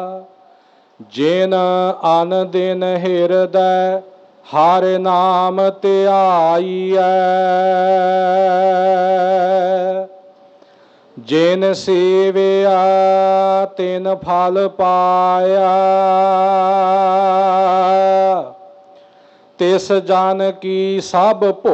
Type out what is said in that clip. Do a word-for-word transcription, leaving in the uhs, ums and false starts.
ਜਿਨ ਅਨ ਦਿਨ ਹਿਰਦੈ ਹਰ ਨਾਮ ਧਿਆਈਐ। ਜਿਨ ਸੇਵਿਆ ਤਿਨ ਫਲ ਪਾਇਆ। ਤਿਸ ਜਨ ਕੀ ਸਭ ਭੁ